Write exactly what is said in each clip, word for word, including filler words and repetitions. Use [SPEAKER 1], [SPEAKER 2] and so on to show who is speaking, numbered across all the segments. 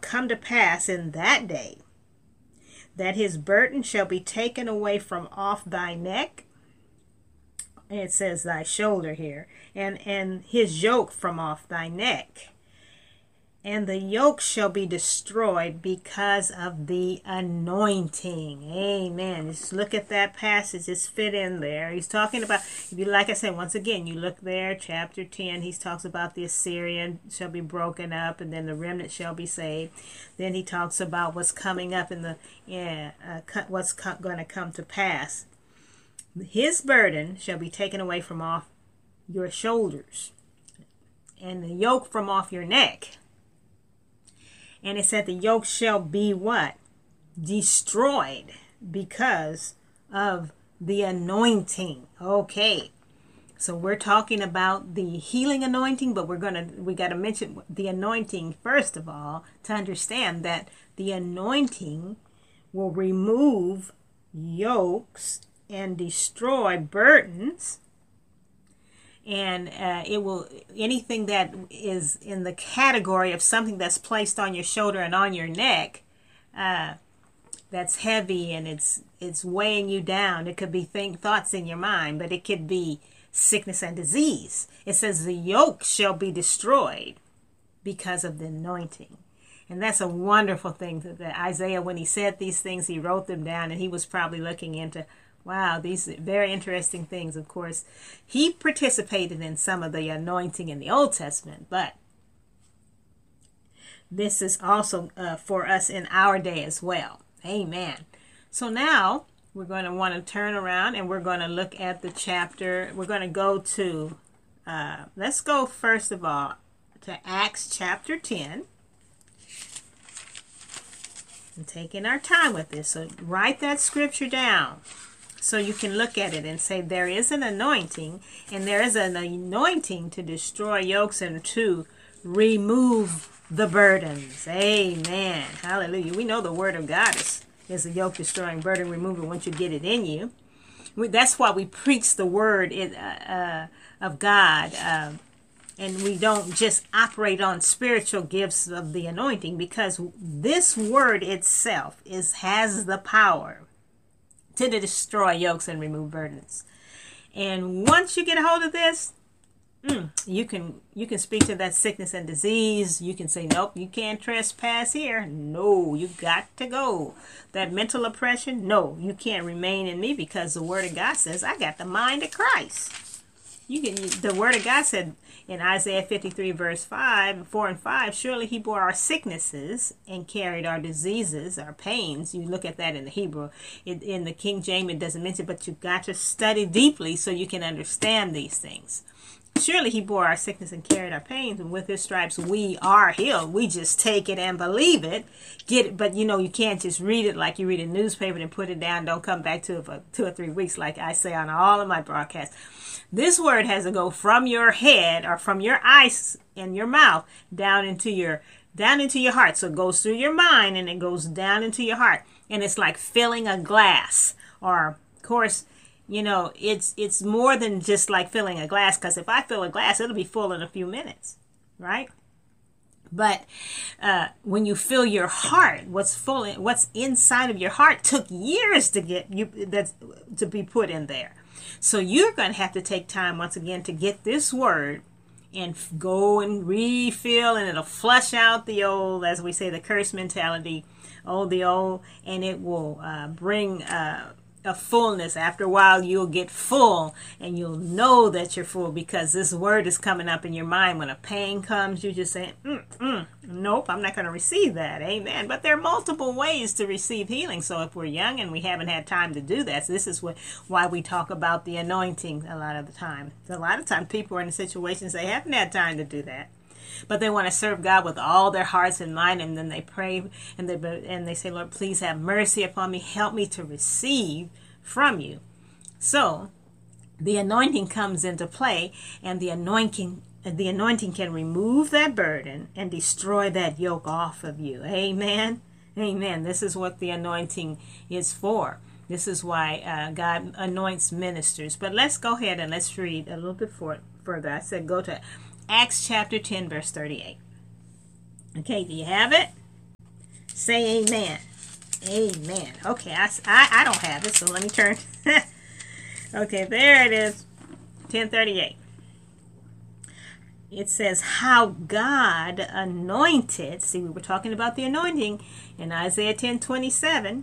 [SPEAKER 1] come to pass in that day, that his burden shall be taken away from off thy neck. It says thy shoulder here. And, and his yoke from off thy neck. And the yoke shall be destroyed because of the anointing. Amen. Just look at that passage. It's fit in there. He's talking about, if you, like I said, once again, you look there, chapter ten, he talks about the Assyrian shall be broken up, and then the remnant shall be saved. Then he talks about what's coming up in the, yeah, uh, what's co- going to come to pass. His burden shall be taken away from off your shoulders, and the yoke from off your neck. And it said the yoke shall be what? Destroyed because of the anointing. Okay. So we're talking about the healing anointing, but we're going to, we got to mention the anointing first of all to understand that the anointing will remove yokes and destroy burdens. And uh, it will, anything that is in the category of something that's placed on your shoulder and on your neck, uh, that's heavy and it's it's weighing you down. It could be think, thoughts in your mind, but it could be sickness and disease. It says the yoke shall be destroyed because of the anointing. And that's a wonderful thing that, that Isaiah, when he said these things, he wrote them down, and he was probably looking into, wow, these very interesting things. Of course, he participated in some of the anointing in the Old Testament, but this is also uh, for us in our day as well. Amen. So now we're going to want to turn around and we're going to look at the chapter. We're going to go to, uh, let's go first of all to Acts chapter ten. And taking our time with this. So write that scripture down, so you can look at it and say there is an anointing, and there is an anointing to destroy yokes and to remove the burdens. Amen. Hallelujah. We know the word of God is, is a yoke destroying burden remover once you get it in you. We, that's why we preach the word it, uh, uh, of God. Uh, and we don't just operate on spiritual gifts of the anointing, because this word itself is has the power to destroy yokes and remove burdens. And once you get a hold of this, mm, you can you can speak to that sickness and disease. You can say, nope, you can't trespass here. No, you got to go. That mental oppression, no, you can't remain in me, because the word of God says I got the mind of Christ. You can. The word of God said in Isaiah fifty-three verse five, four and five, surely he bore our sicknesses and carried our diseases, our pains. You look at that in the Hebrew. It, in the King James it doesn't mention, but you got to study deeply so you can understand these things. Surely he bore our sickness and carried our pains, and with his stripes we are healed. We just take it and believe it. Get it, but you know, you can't just read it like you read a newspaper and put it down. Don't come back to it for two or three weeks like I say on all of my broadcasts. This word has to go from your head, or from your eyes and your mouth, down into your down into your heart. So it goes through your mind and it goes down into your heart. And it's like filling a glass. Or, of course, you know, it's it's more than just like filling a glass, because if I fill a glass, it'll be full in a few minutes, right? But uh, when you fill your heart, what's full, in, what's inside of your heart took years to get you that's to be put in there. So you're going to have to take time once again to get this word and f- go and refill, and it'll flush out the old, as we say, the curse mentality, oh, the old, and it will uh, bring uh, a fullness. After a while, you'll get full, and you'll know that you're full, because this word is coming up in your mind. When a pain comes, you just say, mm, mm, nope, I'm not going to receive that. Amen. But there are multiple ways to receive healing. So if we're young and we haven't had time to do that, so this is what, why we talk about the anointing a lot of the time. A lot of times people are in situations they haven't had time to do that, but they want to serve God with all their hearts and mind, and then they pray and they and they say, Lord, please have mercy upon me. Help me to receive from you. So the anointing comes into play, and the anointing the anointing can remove that burden and destroy that yoke off of you. Amen. Amen. This is what the anointing is for. This is why uh, God anoints ministers. But let's go ahead and let's read a little bit for, further. I said go to Acts chapter ten, verse thirty-eight. Okay, do you have it? Say amen. Amen. Okay, I, I, I don't have it, so let me turn. Okay, there it is. ten thirty-eight. It says how God anointed. See, we were talking about the anointing in Isaiah ten twenty-seven.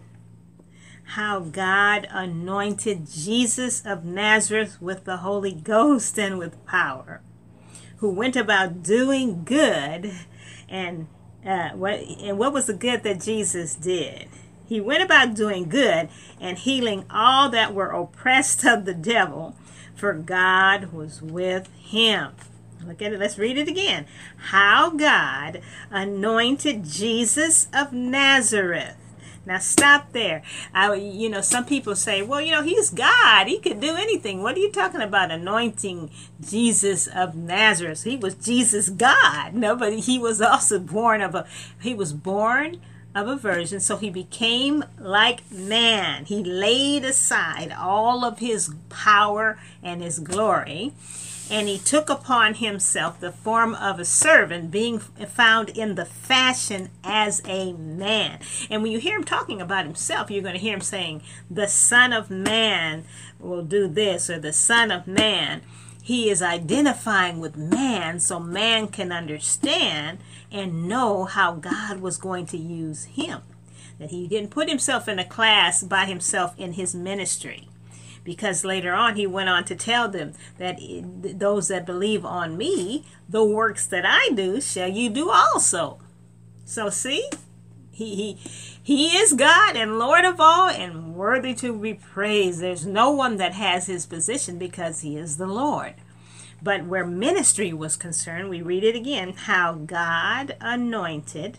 [SPEAKER 1] How God anointed Jesus of Nazareth with the Holy Ghost and with power, who went about doing good. And uh, what and what was the good that Jesus did? He went about doing good and healing all that were oppressed of the devil, for God was with him. Look at it. Let's read it again. How God anointed Jesus of Nazareth. Now stop there. I, you know, some people say, well, you know, he's God. He could do anything. What are you talking about anointing Jesus of Nazareth? He was Jesus God. No, but he was also born of a, he was born of a virgin, so he became like man. He laid aside all of his power and his glory, and he took upon himself the form of a servant, being found in the fashion as a man. And when you hear him talking about himself, you're going to hear him saying, the Son of Man will do this, or the Son of Man. He is identifying with man so man can understand and know how God was going to use him. That he didn't put himself in a class by himself in his ministry. Because later on he went on to tell them that those that believe on me, the works that I do shall you do also. So see, he he he is God and Lord of all and worthy to be praised. There's no one that has his position because he is the Lord. But where ministry was concerned, we read it again, how God anointed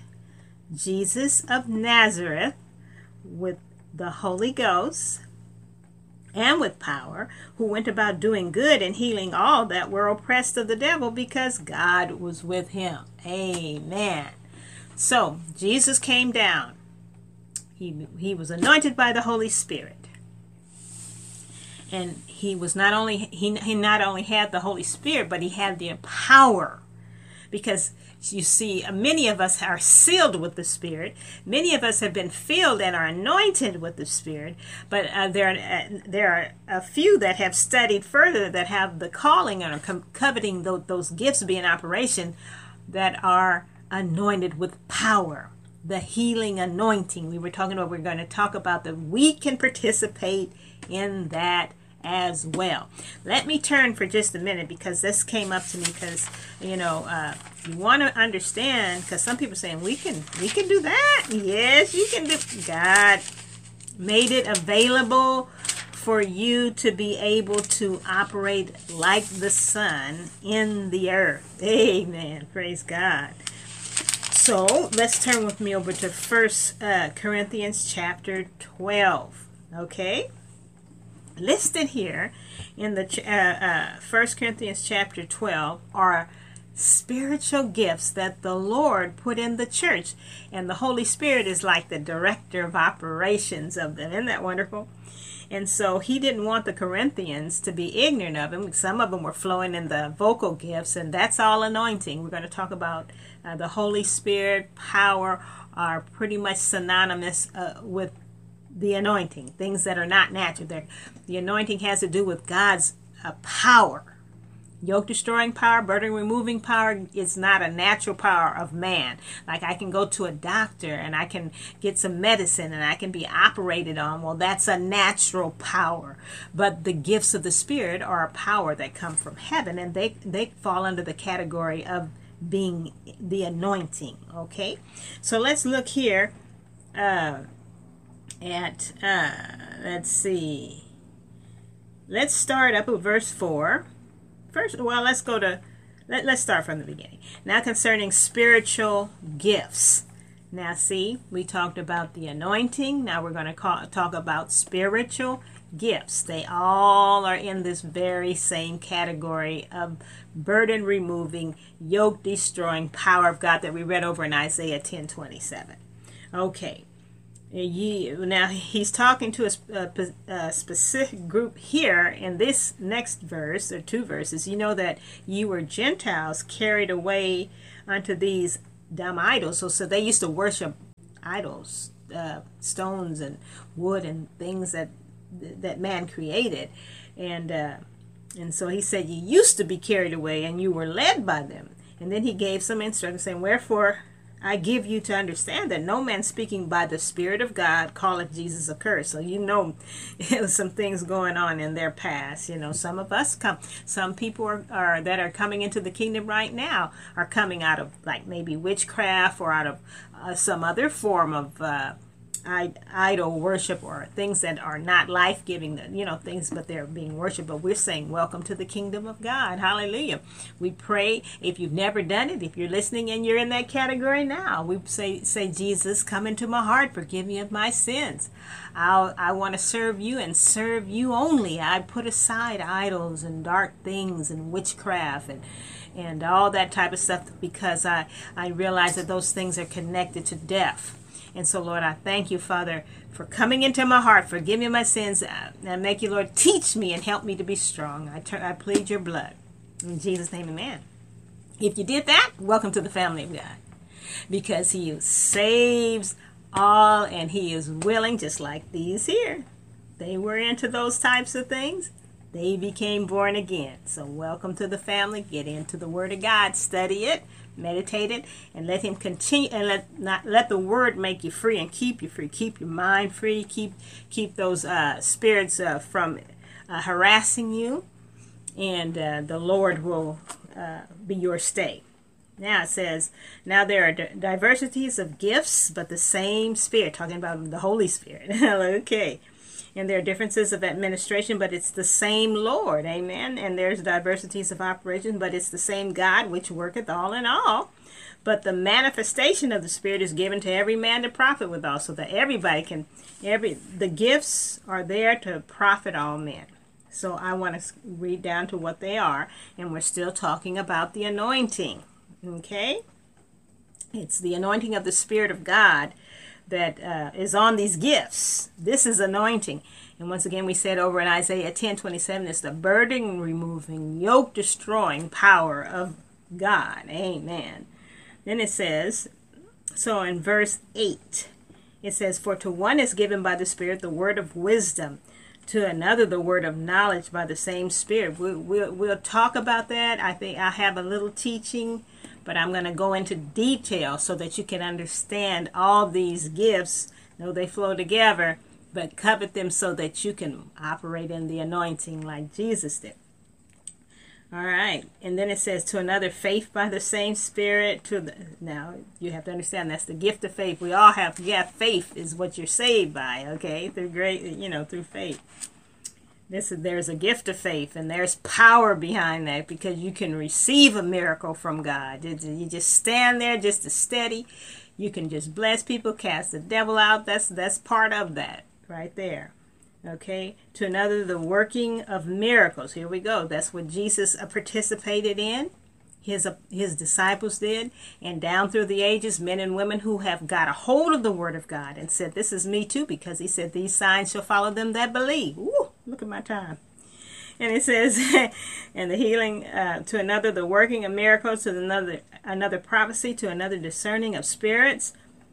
[SPEAKER 1] Jesus of Nazareth with the Holy Ghost and with power, who went about doing good and healing all that were oppressed of the devil, because God was with him. Amen. So Jesus came down. He, he was anointed by the Holy Spirit. And he was not only he, he not only had the Holy Spirit, but he had the power. Because you see, many of us are sealed with the Spirit. Many of us have been filled and are anointed with the Spirit. But uh, there, are, uh, there are a few that have studied further that have the calling and are com- coveting those, those gifts be in operation, that are anointed with power. The healing anointing we were talking about. We're going to talk about that we can participate in that as well. Let me turn for just a minute, because this came up to me, because you know uh, you want to understand, because some people are saying we can we can do that. Yes, you can do. God made it available for you to be able to operate like the sun in the earth. Amen. Praise God. So let's turn with me over to First uh, Corinthians chapter twelve. Okay. Listed here in the uh, uh, First Corinthians chapter twelve are spiritual gifts that the Lord put in the church, and the Holy Spirit is like the director of operations of them. Isn't that wonderful? And so he didn't want the Corinthians to be ignorant of him. Some of them were flowing in the vocal gifts, and that's all anointing. We're going to talk about uh, the Holy Spirit, power are pretty much synonymous uh, with the anointing, things that are not natural. They're, the anointing has to do with God's uh, power. Yoke destroying power, burden removing power is not a natural power of man. Like I can go to a doctor and I can get some medicine and I can be operated on. Well, that's a natural power. But the gifts of the Spirit are a power that come from heaven, and they, they fall under the category of being the anointing. Okay? So let's look here. Uh, At, uh, let's see, let's start up with verse four. First, well, let's go to, let, let's start from the beginning. Now concerning spiritual gifts. Now see, we talked about the anointing. Now we're going to call, talk about spiritual gifts. They all are in this very same category of burden removing, yoke destroying power of God that we read over in Isaiah ten twenty-seven. Okay. Now he's talking to a, a specific group here in this next verse, or two verses. You know that you were Gentiles carried away unto these dumb idols. So, so they used to worship idols, uh, stones and wood and things that that man created. And uh, and so he said, you used to be carried away and you were led by them. And then he gave some instructions saying, wherefore I give you to understand that no man speaking by the Spirit of God calleth Jesus accursed. So you know some things going on in their past. You know, some of us come, some people are, are that are coming into the kingdom right now are coming out of like maybe witchcraft or out of uh, some other form of uh, idol worship or things that are not life-giving, you know, things, but they're being worshipped. But we're saying, welcome to the kingdom of God. Hallelujah. We pray, if you've never done it, if you're listening and you're in that category now, we say, say Jesus, come into my heart, forgive me of my sins. I'll, I want to serve you and serve you only. I put aside idols and dark things and witchcraft and and all that type of stuff because I, I realize that those things are connected to death. And so, Lord, I thank you, Father, for coming into my heart. Forgive me my sins. And make you, Lord, teach me and help me to be strong. I, turn, I plead your blood. In Jesus' name, amen. If you did that, welcome to the family of God. Because he saves all and he is willing, just like these here. They were into those types of things. They became born again. So welcome to the family. Get into the Word of God. Study it. Meditate it, and let him continue, and let not let the word make you free and keep you free. Keep your mind free. Keep keep those uh, spirits uh, from uh, harassing you, and uh, the Lord will uh, be your stay. Now it says, now there are diversities of gifts, but the same Spirit. Talking about the Holy Spirit. Okay. And there are differences of administration, but it's the same Lord. Amen. And there's diversities of operation, but it's the same God which worketh all in all. But the manifestation of the Spirit is given to every man to profit withal, so that everybody can, every the gifts are there to profit all men. So I want to read down to what they are, and we're still talking about the anointing. Okay? It's the anointing of the Spirit of God that uh, is on these gifts. This is anointing. And once again, we said over in Isaiah ten twenty-seven, it's the burden removing, yoke destroying power of God. Amen. Then it says, so in verse eight, it says, for to one is given by the Spirit the word of wisdom, to another the word of knowledge by the same Spirit. We'll, we'll, we'll talk about that. I think I have a little teaching, but I'm going to go into detail so that you can understand all these gifts. Know they flow together, but covet them so that you can operate in the anointing like Jesus did. All right. And then it says, to another faith by the same Spirit. To the, now, you have to understand that's the gift of faith. We all have, yeah, faith is what you're saved by, okay? Through great, you know, through faith. This is, there's a gift of faith, and there's power behind that because you can receive a miracle from God. You just stand there just to steady. You can just bless people, cast the devil out. That's that's part of that right there. Okay. To another, the working of miracles. Here we go. That's what Jesus participated in. His, uh, his disciples did. And down through the ages, men and women who have got a hold of the Word of God and said, this is me too, because he said, these signs shall follow them that believe. Ooh, look at my time. And it says, and the healing, uh, to another, the working of miracles, to another, another prophecy, to another discerning of spirits,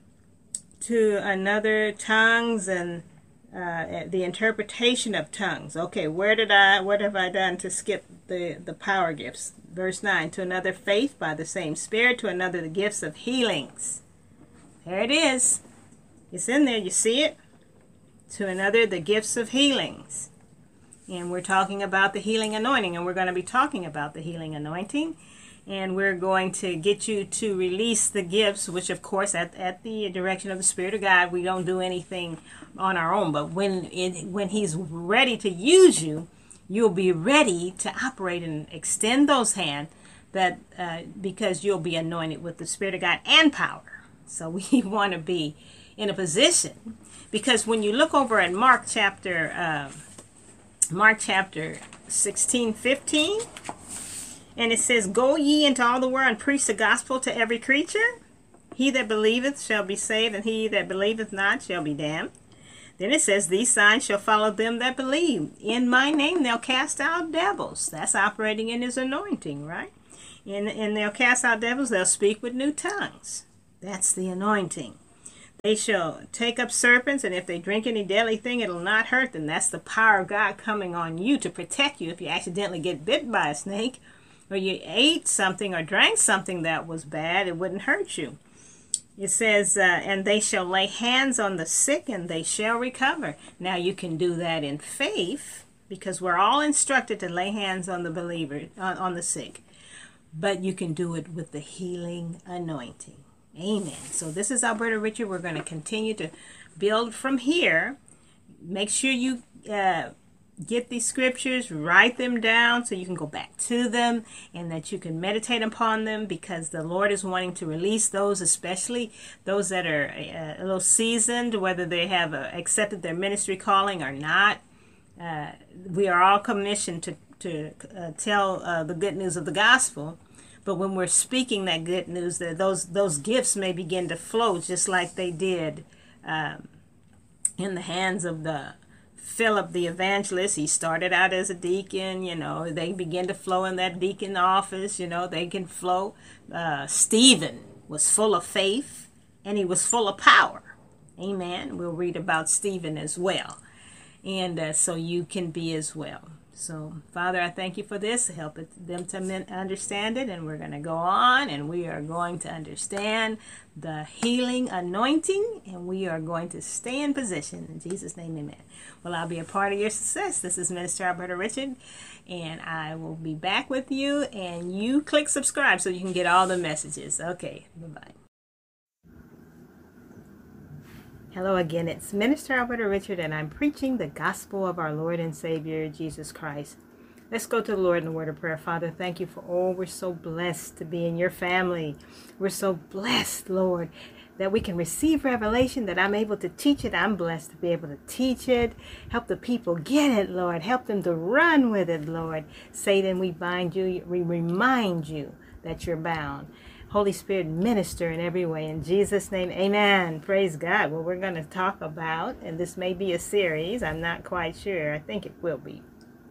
[SPEAKER 1] to another tongues, and uh, the interpretation of tongues. Okay, where did I, what have I done to skip the, the power gifts? Verse nine, to another faith by the same Spirit, to another the gifts of healings. There it is. It's in there, you see it? To another the gifts of healings. And we're talking about the healing anointing, and we're going to be talking about the healing anointing. And we're going to get you to release the gifts, which of course at, at the direction of the Spirit of God, we don't do anything on our own. But when it, when He's ready to use you, you'll be ready to operate and extend those hands that uh, because you'll be anointed with the Spirit of God and power. So we want to be in a position, because when you look over at Mark chapter uh, Mark chapter sixteen, fifteen, and it says, go ye into all the world and preach the gospel to every creature. He that believeth shall be saved, and he that believeth not shall be damned. Then it says, these signs shall follow them that believe. In my name they'll cast out devils. That's operating in his anointing, right? And, and they'll cast out devils. They'll speak with new tongues. That's the anointing. They shall take up serpents, and if they drink any deadly thing, it'll not hurt them. That's the power of God coming on you to protect you. If you accidentally get bit by a snake, or you ate something or drank something that was bad, it wouldn't hurt you. It says, uh, and they shall lay hands on the sick, and they shall recover. Now you can do that in faith, because we're all instructed to lay hands on the believer, on, on the sick. But you can do it with the healing anointing. Amen. So this is Alberta Richard. We're going to continue to build from here. Make sure you uh, get these scriptures, write them down so you can go back to them, and that you can meditate upon them, because the Lord is wanting to release those, especially those that are uh, a little seasoned, whether they have uh, accepted their ministry calling or not. Uh, we are all commissioned to, to uh, tell uh, the good news of the gospel. But when we're speaking that good news, that those those gifts may begin to flow, just like they did um, in the hands of the Philip the evangelist. He started out as a deacon, you know. They begin to flow in that deacon office, you know. They can flow. Uh, Stephen was full of faith, and he was full of power. Amen. We'll read about Stephen as well. And uh, so you can be as well. So, Father, I thank you for this. Help it, them to understand it. And we're going to go on, and we are going to understand the healing anointing, and we are going to stay in position. In Jesus' name, amen. Well, I'll be a part of your success. This is Minister Alberta Richard, and I will be back with you. And you click subscribe so you can get all the messages. Okay, bye-bye. Hello again, it's Minister Alberta Richard, and I'm preaching the gospel of our Lord and Savior, Jesus Christ. Let's go to the Lord in a word of prayer. Father, thank you for, oh, we're so blessed to be in your family. We're so blessed, Lord, that we can receive revelation, that I'm able to teach it. I'm blessed to be able to teach it. Help the people get it, Lord. Help them to run with it, Lord. Satan, we bind you. We remind you that you're bound. Holy Spirit, minister in every way. In Jesus' name, amen. Praise God. Well, we're going to talk about, and this may be a series, I'm not quite sure. I think it will be.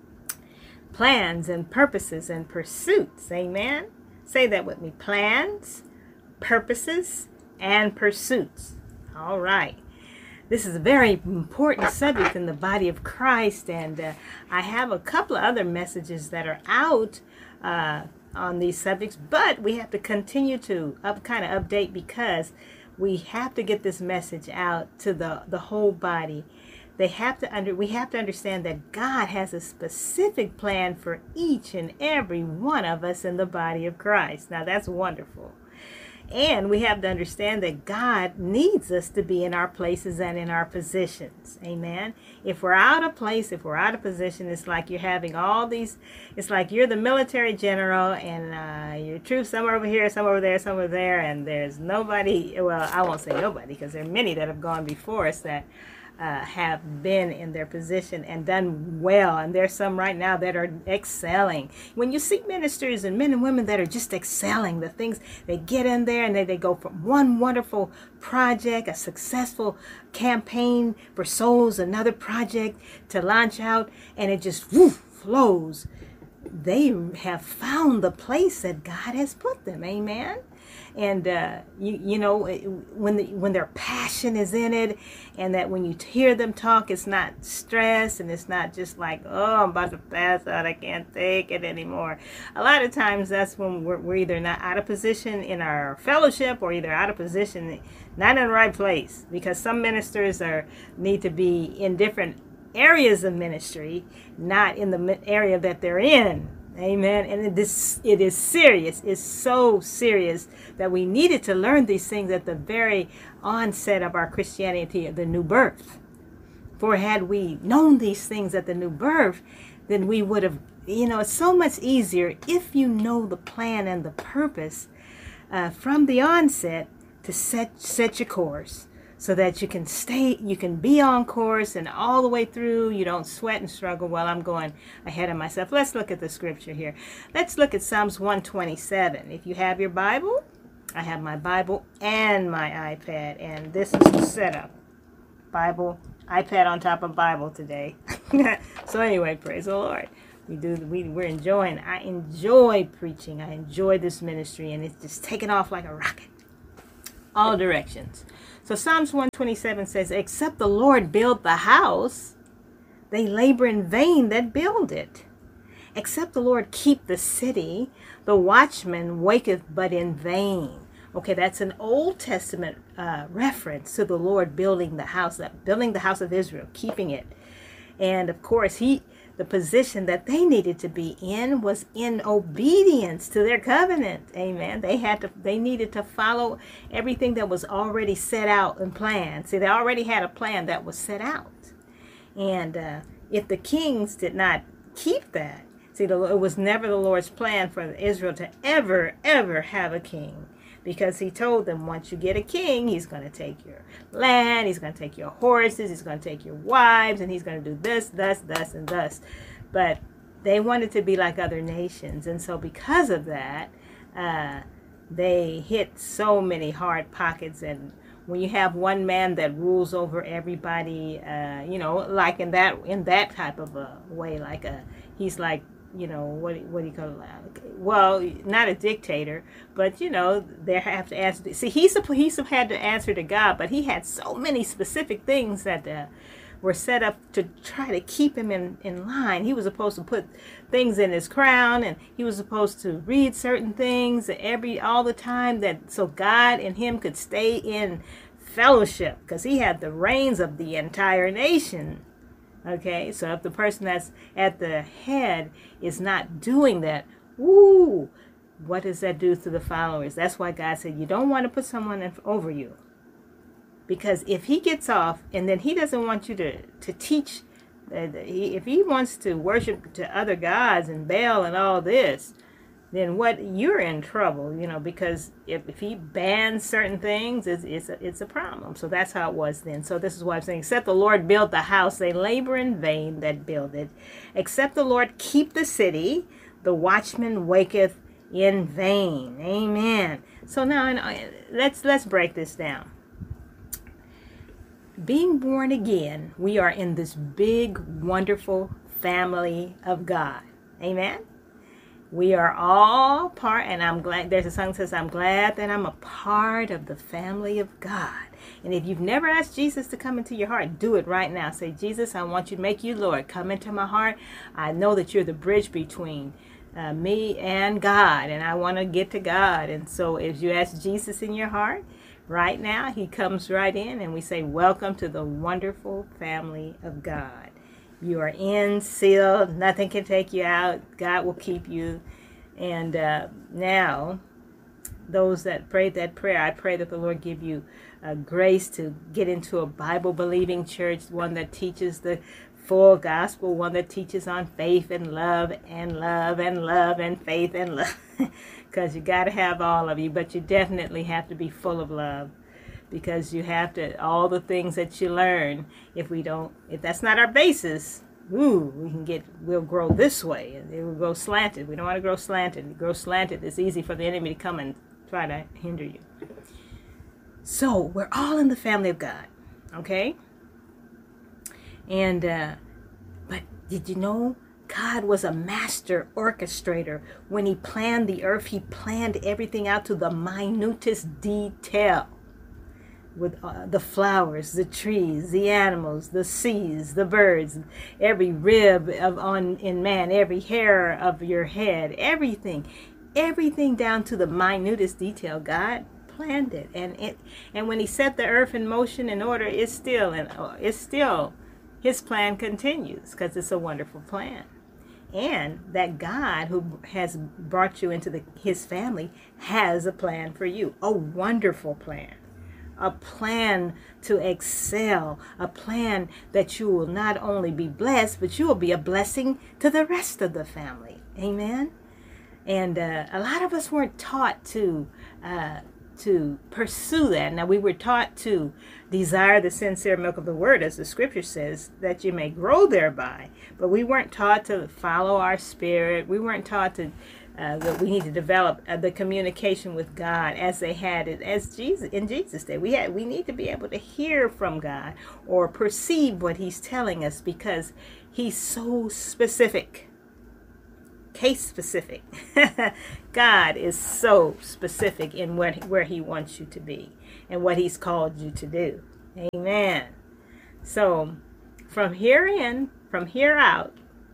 [SPEAKER 1] Plans and purposes and pursuits. Amen. Say that with me. Plans, purposes, and pursuits. All right. This is a very important subject in the body of Christ, and uh, I have a couple of other messages that are out uh on these subjects, but we have to continue to up kind of update, because we have to get this message out to the the whole body. They have to under we have to understand that God has a specific plan for each and every one of us in the body of Christ. Now that's wonderful. And we have to understand that God needs us to be in our places and in our positions. Amen. If we're out of place, if we're out of position, it's like you're having all these, it's like you're the military general, and uh, your troops, some are over here, some over there, some over there, and there's nobody, well, I won't say nobody, because there are many that have gone before us that Uh, have been in their position and done well, and there's some right now that are excelling. When you see ministers and men and women that are just excelling, the things they get in there, and they, they go from one wonderful project, a successful campaign for souls, another project to launch out, and it just woof, flows. They have found the place that God has put them. Amen. And uh, you you know, when the, when their passion is in it, and that when you hear them talk, it's not stress, and it's not just like, oh, I'm about to pass out, I can't take it anymore. A lot of times that's when we're, we're either not out of position in our fellowship, or either out of position, not in the right place, because some ministers are need to be in different areas of ministry, not in the area that they're in. Amen. And it is, it is serious. It's so serious that we needed to learn these things at the very onset of our Christianity, the new birth. For had we known these things at the new birth, then we would have, you know, it's so much easier if you know the plan and the purpose uh, from the onset to set set your course, so that you can stay, you can be on course and all the way through. You don't sweat and struggle. Well, I'm going ahead of myself. Let's look at the scripture here. Let's look at Psalms one twenty-seven. If you have your Bible, I have my Bible and my iPad, and this is the setup. Bible, iPad on top of Bible today. So anyway, praise the Lord. We do. We we're enjoying. I enjoy preaching. I enjoy this ministry, and it's just taking off like a rocket. all directions. So Psalms one twenty-seven says, except the Lord build the house, they labor in vain that build it. Except the Lord keep the city, the watchman waketh but in vain. Okay, that's an Old Testament uh, reference to the Lord building the house, that building the house of Israel, keeping it. And of course, he, the position that they needed to be in was in obedience to their covenant. Amen. They had to, they needed to follow everything that was already set out and planned. See, they already had a plan that was set out. And uh, if the kings did not keep that, see, the, it was never the Lord's plan for Israel to ever, ever have a king. Because he told them, once you get a king, he's going to take your land, he's going to take your horses, he's going to take your wives, and he's going to do this, thus, thus, and thus. But they wanted to be like other nations. And so because of that, uh, they hit so many hard pockets. And when you have one man that rules over everybody, uh, you know, like in that in that type of a way, like a, he's like, you know, what what do you call it? Well, not a dictator, but, you know, they have to answer. See, he's he's had to answer to God, but he had so many specific things that uh, were set up to try to keep him in, in line. He was supposed to put things in his crown, and he was supposed to read certain things every all the time, that so God and him could stay in fellowship, because he had the reins of the entire nation. Okay, so if the person that's at the head is not doing that, woo, what does that do to the followers? That's why God said you don't want to put someone in, over you. Because if he gets off and then he doesn't want you to, to teach, uh, he, if he wants to worship to other gods and Baal and all this, then what, you're in trouble, you know, because if, if he bans certain things, it's, it's, a, it's a problem. So that's how it was then. So this is why I'm saying, except the Lord build the house, they labor in vain that build it. Except the Lord keep the city, the watchman waketh in vain. Amen. So now let's, let's break this down. Being born again, we are in this big, wonderful family of God. Amen. We are all part, and I'm glad, there's a song that says, I'm glad that I'm a part of the family of God. And if you've never asked Jesus to come into your heart, do it right now. Say, Jesus, I want you to make you Lord. Come into my heart. I know that you're the bridge between uh, me and God, and I want to get to God. And so if you ask Jesus in your heart, right now, he comes right in, and we say, welcome to the wonderful family of God. You are in, sealed. Nothing can take you out. God will keep you. And uh, now, those that prayed that prayer, I pray that the Lord give you uh, grace to get into a Bible-believing church, one that teaches the full gospel, one that teaches on faith and love and love and love and faith and love. Because you got to have all of you, but you definitely have to be full of love. Because you have to, all the things that you learn, if we don't, if that's not our basis, ooh, we can get, we'll grow this way. And it will grow slanted. We don't want to grow slanted. You grow slanted, it's easy for the enemy to come and try to hinder you. So, we're all in the family of God, okay? And, uh, but did you know God was a master orchestrator? When he planned the earth, he planned everything out to the minutest detail. With uh, the flowers, the trees, the animals, the seas, the birds, every rib of on in man, every hair of your head, everything, everything down to the minutest detail. God planned it, and it, and when he set the earth in motion in order, it's still and it's still, his plan continues because it's a wonderful plan. And that God who has brought you into the, his family has a plan for you, a wonderful plan. A plan to excel, a plan that you will not only be blessed, but you will be a blessing to the rest of the family. Amen? And uh, a lot of us weren't taught to uh, to pursue that. Now, we were taught to desire the sincere milk of the word, as the scripture says, that you may grow thereby. But we weren't taught to follow our spirit. We weren't taught to Uh, that we need to develop uh, the communication with God as they had it as Jesus in Jesus' day. We had we need to be able to hear from God or perceive what he's telling us, because he's so specific, case specific. God is so specific in where where he wants you to be. and what he's called you to do. Amen. So from here in, from here out,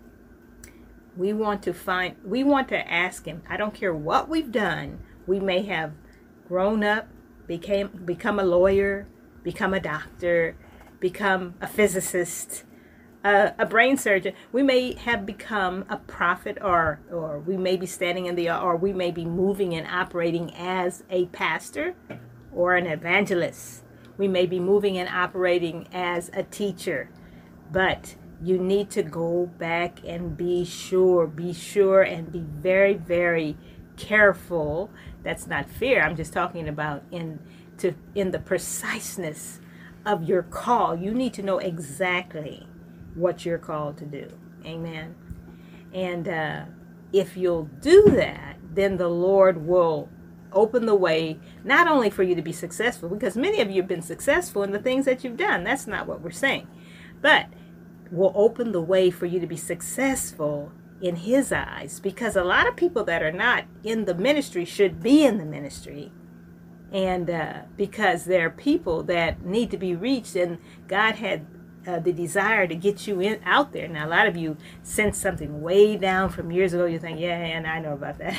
[SPEAKER 1] we want to find, we want to ask him. I don't care what we've done. We may have grown up, became, become a lawyer, become a doctor, become a physicist, uh, a brain surgeon. We may have become a prophet, or or we may be standing in the, or we may be moving and operating as a pastor or an evangelist. We may be moving and operating as a teacher. But you need to go back and be sure, be sure and be very, very careful. That's not fear. I'm just talking about in to in the preciseness of your call. You need to know exactly what you're called to do. Amen. And uh, if you'll do that, then the Lord will open the way, not only for you to be successful, because many of you have been successful in the things that you've done. That's not what we're saying. But will open the way for you to be successful in his eyes, because a lot of people that are not in the ministry should be in the ministry. And uh, because there are people that need to be reached, and God had uh, the desire to get you in out there. Now, a lot of you sent something way down from years ago. You think, yeah, and I know about that.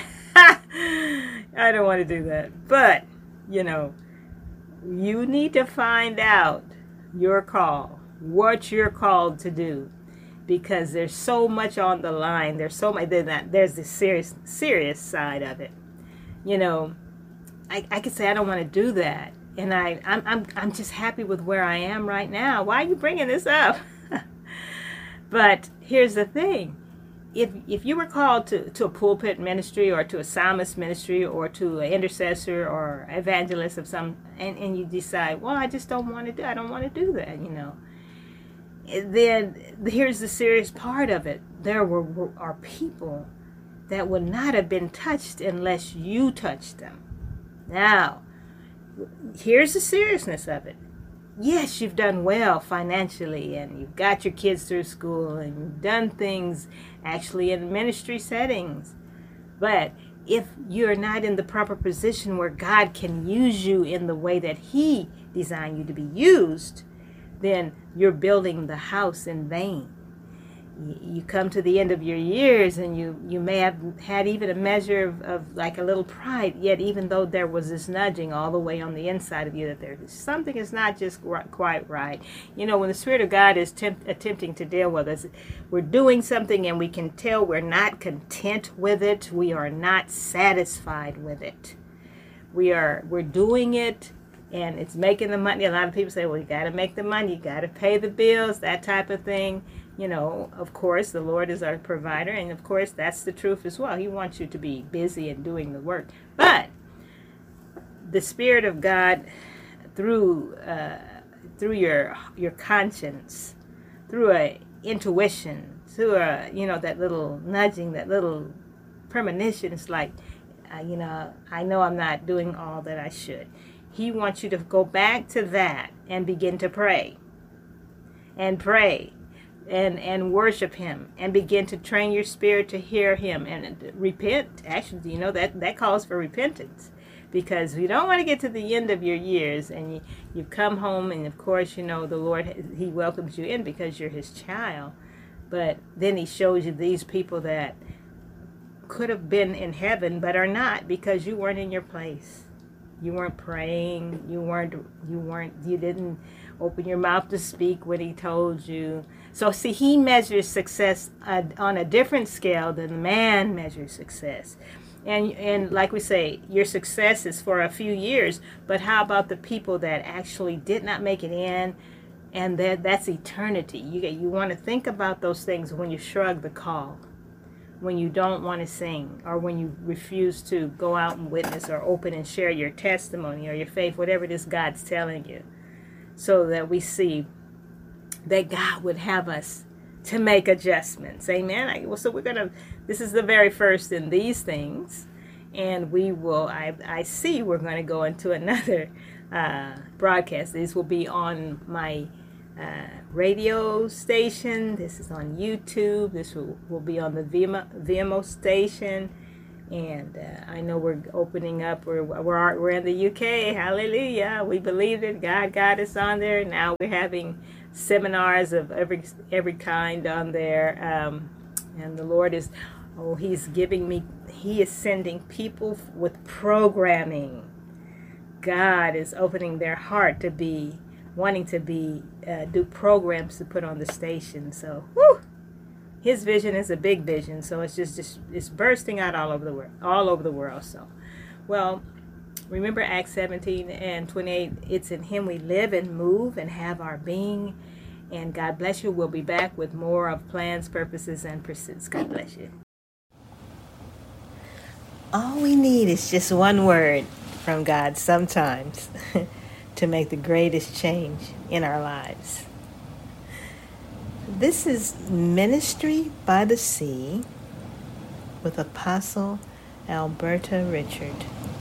[SPEAKER 1] I don't want to do that. But, you know, you need to find out your call, what you're called to do, because there's so much on the line. There's so much. There's the serious, serious side of it. You know, I, I could say I don't want to do that, and I, I'm, I'm, I'm just happy with where I am right now. Why are you bringing this up? But here's the thing: if if you were called to, to a pulpit ministry, or to a psalmist ministry, or to an intercessor or evangelist of some, and, and you decide, well, I just don't want to do. I don't want to do that. You know. Then here's the serious part of it. There were, were are people that would not have been touched unless you touched them. Now, here's the seriousness of it. Yes, you've done well financially, and you've got your kids through school, and you've done things actually in ministry settings. But if you're not in the proper position where God can use you in the way that he designed you to be used, then you're building the house in vain. You come to the end of your years, and you, you may have had even a measure of, of like a little pride, yet even though there was this nudging all the way on the inside of you that there's something is not just quite right. You know, when the Spirit of God is temp- attempting to deal with us, we're doing something and we can tell we're not content with it. We are not satisfied with it. We are, we're doing it, and it's making the money. A lot of people say, well, you got to make the money, you got to pay the bills, that type of thing. You know, of course, the Lord is our provider, and of course, that's the truth as well. He wants you to be busy and doing the work. But the Spirit of God, through uh, through your your conscience, through a intuition, through a, you know, that little nudging, that little premonition, it's like, uh, you know, I know I'm not doing all that I should. He wants you to go back to that and begin to pray. And pray. And, and worship him. And begin to train your spirit to hear him. And repent. Actually, you know, that, that calls for repentance. Because you don't want to get to the end of your years and you, you come home, and of course, you know, the Lord, he welcomes you in because you're his child. But then he shows you these people that could have been in heaven but are not, because you weren't in your place. You weren't praying. You weren't, you weren't, you didn't open your mouth to speak when he told you. So see, he measures success uh, on a different scale than man measures success. And, and like we say, your success is for a few years, but how about the people that actually did not make it in? And that, that's eternity. You, you want to think about those things when you shrug the call, when you don't want to sing, or when you refuse to go out and witness or open and share your testimony or your faith, whatever it is God's telling you, so that we see that God would have us to make adjustments. Amen. I, well, so we're going to, this is the very first in these things, and we will, I, I see we're going to go into another uh, broadcast. This will be on my Uh, radio station. This is on YouTube. This will, will be on the Vimeo, Vimeo station. And uh, I know we're opening up. We're we're we're in the U K. Hallelujah! We believe it. God got us on there. Now we're having seminars of every every kind on there. Um, and the Lord is, oh, He's giving me. He is sending people with programming. God is opening their heart to be wanting to be uh, do programs to put on the station. So, whew, His vision is a big vision. So it's just, just it's bursting out all over the world, all over the world. So, well, remember Acts seventeen and twenty-eight. It's in Him we live and move and have our being. And God bless you. We'll be back with more of plans, purposes, and pursuits. God bless you. All we need is just one word from God sometimes to make the greatest change in our lives. This is Ministry by the Sea with Apostle Alberta Richard.